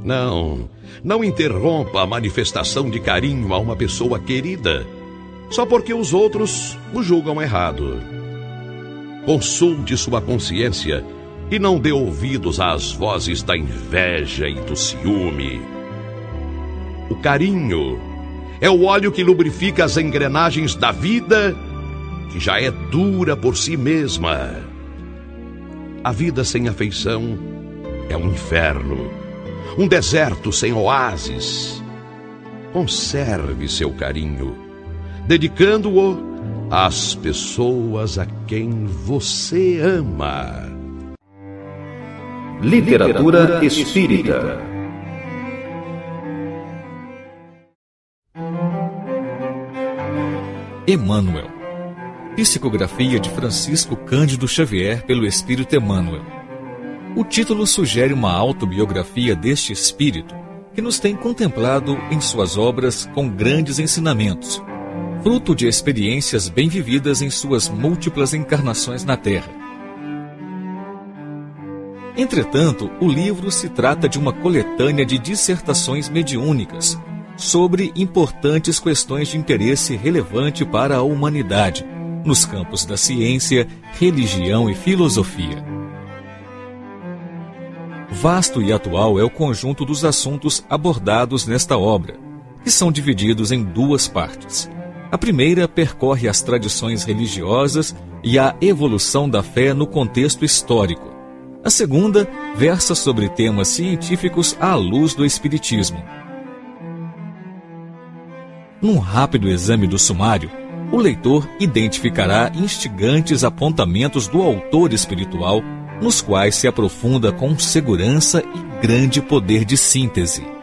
Não interrompa a manifestação de carinho a uma pessoa querida, só porque os outros o julgam errado. Consulte sua consciência e não dê ouvidos às vozes da inveja e do ciúme. O carinho é o óleo que lubrifica as engrenagens da vida, que já é dura por si mesma. A vida sem afeição é um inferno, um deserto sem oásis. Conserve seu carinho, dedicando-o às pessoas a quem você ama. Literatura espírita. Emmanuel. Psicografia de Francisco Cândido Xavier pelo Espírito Emmanuel. O título sugere uma autobiografia deste espírito que nos tem contemplado em suas obras com grandes ensinamentos, fruto de experiências bem vividas em suas múltiplas encarnações na Terra. Entretanto, o livro se trata de uma coletânea de dissertações mediúnicas sobre importantes questões de interesse relevante para a humanidade, nos campos da ciência, religião e filosofia. Vasto e atual é o conjunto dos assuntos abordados nesta obra, que são divididos em duas partes. A primeira percorre as tradições religiosas e a evolução da fé no contexto histórico. A segunda versa sobre temas científicos à luz do Espiritismo. Num rápido exame do sumário, o leitor identificará instigantes apontamentos do autor espiritual, nos quais se aprofunda com segurança e grande poder de síntese.